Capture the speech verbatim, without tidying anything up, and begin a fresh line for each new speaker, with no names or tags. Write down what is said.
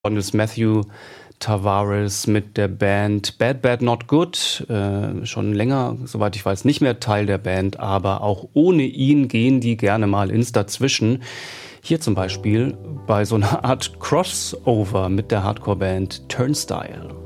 Und ist Matthew Tavares mit der Band Bad Bad Not Good, äh, schon länger, soweit ich weiß, nicht mehr Teil der Band, aber auch ohne ihn gehen die gerne mal ins Dazwischen. Hier zum Beispiel bei so einer Art Crossover mit der Hardcore-Band Turnstile.